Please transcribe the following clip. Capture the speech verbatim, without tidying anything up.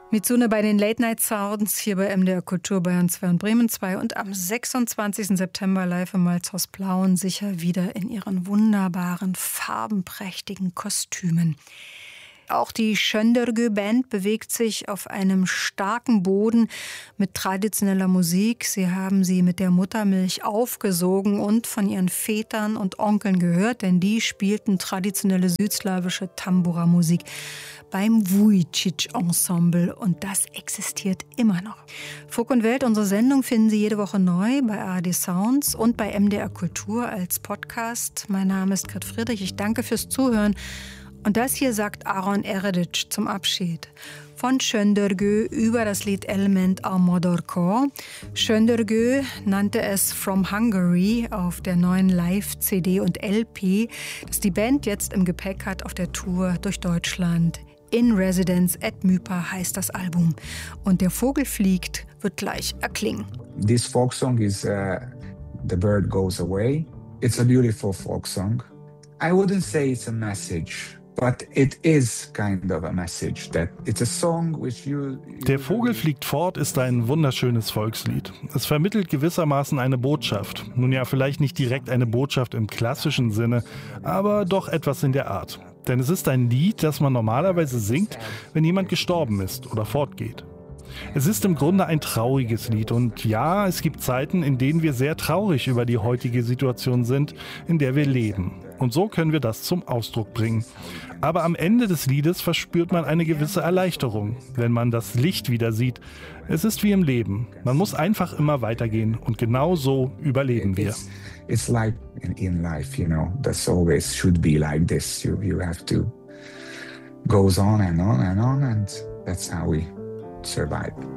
Mitsune bei den Late Night Sounds hier bei M D R Kultur Bayern zwei und Bremen zwei und am sechsundzwanzigsten September live im Malzhaus Plauen sicher wieder in ihren wunderbaren, farbenprächtigen Kostümen. Auch die Schöndörgö Band bewegt sich auf einem starken Boden mit traditioneller Musik. Sie haben sie mit der Muttermilch aufgesogen und von ihren Vätern und Onkeln gehört, denn die spielten traditionelle südslawische Tambura-Musik beim Vujicic-Ensemble und das existiert immer noch. Funk und Welt, unsere Sendung finden Sie jede Woche neu bei A R D Sounds und bei M D R Kultur als Podcast. Mein Name ist Grit Friedrich, ich danke fürs Zuhören. Und das hier sagt Aron Eredic zum Abschied. Von Schöndörgö über das Lied Element Amodorko. Schöndörgö nannte es From Hungary auf der neuen Live-C D und L P, das die Band jetzt im Gepäck hat auf der Tour durch Deutschland. In Residence at Mypa heißt das Album. Und der Vogel fliegt wird gleich erklingen. This folk song is uh, The Bird Goes Away. It's a beautiful folk song. I wouldn't say it's a message. But it is kind of a message that it's a song which you, you Der Vogel fliegt fort ist ein wunderschönes Volkslied. Es vermittelt gewissermaßen eine Botschaft. Nun ja, vielleicht nicht direkt eine Botschaft im klassischen Sinne, aber doch etwas in der Art. Denn es ist ein Lied, das man normalerweise singt, wenn jemand gestorben ist oder fortgeht. Es ist im Grunde ein trauriges Lied und ja, es gibt Zeiten, in denen wir sehr traurig über die heutige Situation sind, in der wir leben. Und so können wir das zum Ausdruck bringen. Aber am Ende des Liedes verspürt man eine gewisse Erleichterung, wenn man das Licht wieder sieht. Es ist wie im Leben. Man muss einfach immer weitergehen und genau so überleben wir. It's, it's like in, in life, you know, that's always should be like this. You, you have to goes on and on and on and that's how we survive.